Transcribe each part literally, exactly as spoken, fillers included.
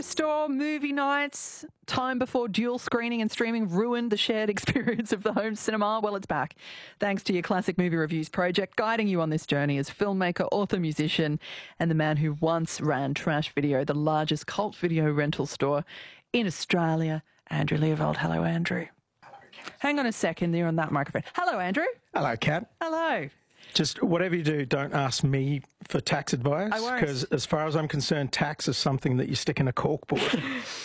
store, movie nights, time before dual screening and streaming ruined the shared experience of the home cinema. Well, it's back. Thanks to your Classic Movie Reviews project, guiding you on this journey as filmmaker, author, musician, and the man who once ran Trash Video, the largest cult video rental store in Australia, Andrew Leopold. Hello, Andrew. Hello. Hang on a second there on that microphone. Hello, Andrew. Hello, Kat. Hello. Just whatever you do, don't ask me for tax advice. I won't. Because as far as I'm concerned, tax is something that you stick in a corkboard.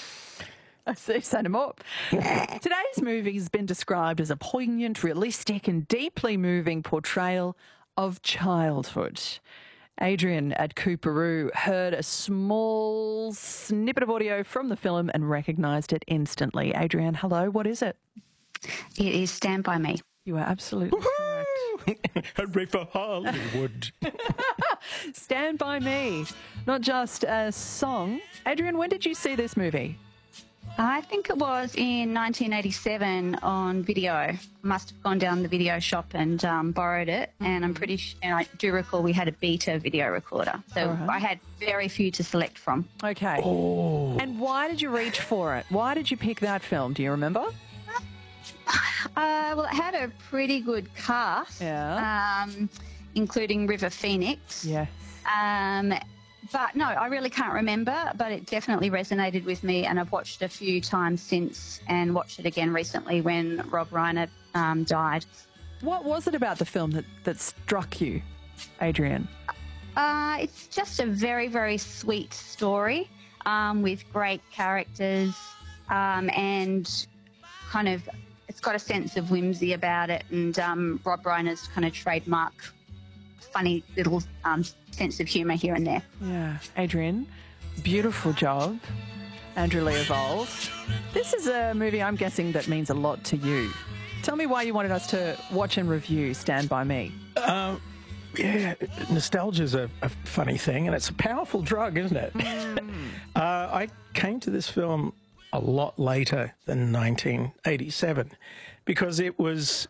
I see, send him up. Today's movie has been described as a poignant, realistic and deeply moving portrayal of childhood. Adrian at Cooperoo heard a small snippet of audio from the film and recognised it instantly. Adrian, hello, what is it? It is Stand By Me. You are absolutely correct. Hooray for Hollywood. Stand By Me, not just a song. Adrian, when did you see this movie? I think it was in nineteen eighty-seven on video. I must have gone down the video shop and um, borrowed it, and I'm pretty sure, and I do recall we had a beta video recorder, so All right. I had very few to select from. Okay. Oh. And why did you reach for it? Why did you pick that film? Do you remember? Uh, well, it had a pretty good cast, Yeah. um, including River Phoenix. Yeah. Um, but no, I really can't remember, but it definitely resonated with me, and I've watched it a few times since and watched it again recently when Rob Reiner um, died. What was it about the film that, that struck you, Adrian? Uh, it's just a very, very sweet story um, with great characters um, and kind of it's got a sense of whimsy about it, and um, Rob Reiner's kind of trademark funny little um, sense of humour here and there. Yeah. Adrian, beautiful job. Andrew Leopold. This is a movie I'm guessing that means a lot to you. Tell me why you wanted us to watch and review Stand By Me. Um, yeah, nostalgia is a, a funny thing, and it's a powerful drug, isn't it? Mm. uh, I came to this film a lot later than nineteen eighty-seven because it was,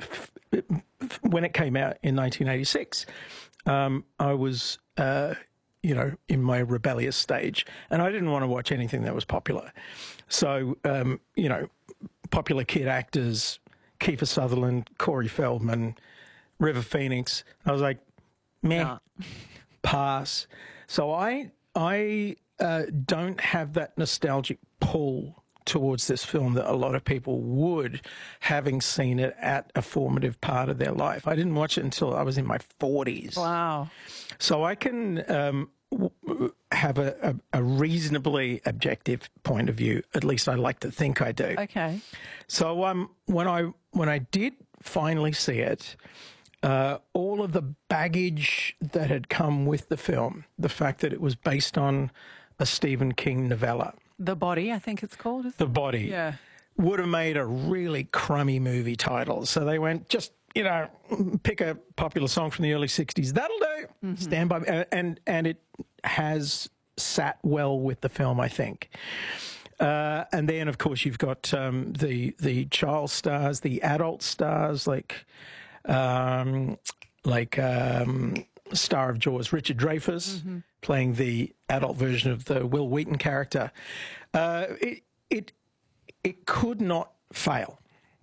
when it came out in nineteen eighty-six, um, I was, uh, you know, in my rebellious stage, and I didn't want to watch anything that was popular. So, um, you know, popular kid actors, Kiefer Sutherland, Corey Feldman, River Phoenix, I was like, meh, Nah. pass. So I, I uh, don't have that nostalgic pull towards this film that a lot of people would, having seen it at a formative part of their life. I didn't watch it until I was in my forties. Wow. So I can um, w- have a, a, a reasonably objective point of view. At least I like to think I do. Okay. So um, when I when I did finally see it, uh, all of the baggage that had come with the film, the fact that it was based on a Stephen King novella, The Body, I think it's called. Is The Body, Yeah. would have made a really crummy movie title. So they went, just, you know, pick a popular song from the early sixties. That'll do. Mm-hmm. Stand By Me. And, and it has sat well with the film, I think. Uh, and then, of course, you've got um, the the child stars, the adult stars, like um, like um, star of Jaws, Richard Dreyfuss, mm-hmm. playing the adult version of the Will Wheaton character. Uh, it it it could not fail,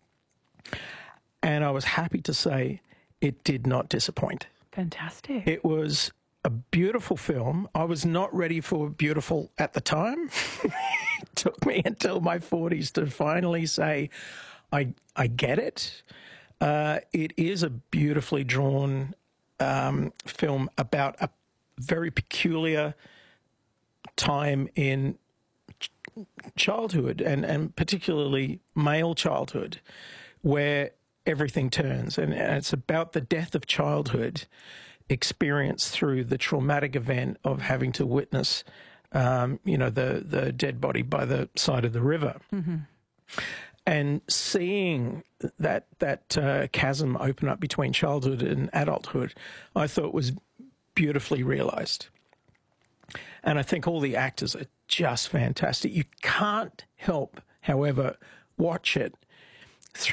and I was happy to say it did not disappoint. Fantastic. It was a beautiful film. I was not ready for beautiful at the time. It took me until my forties to finally say, I I get it. Uh, it is a beautifully drawn um, film about a very peculiar time in ch- childhood, and, and particularly male childhood, where everything turns. And, and it's about the death of childhood experienced through the traumatic event of having to witness, um, you know, the, the dead body by the side of the river. Mm-hmm. And seeing that that uh, chasm open up between childhood and adulthood, I thought was beautifully realised. And I think all the actors are just fantastic. You can't help, however, watch it